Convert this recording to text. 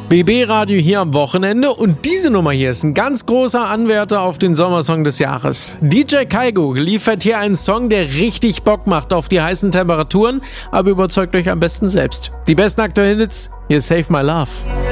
BB Radio hier am Wochenende und diese Nummer hier ist ein ganz großer Anwärter auf den Sommersong des Jahres. DJ Kaigo liefert hier einen Song, der richtig Bock macht auf die heißen Temperaturen, aber überzeugt euch am besten selbst. Die besten aktuellen Hits, hier Save My Love.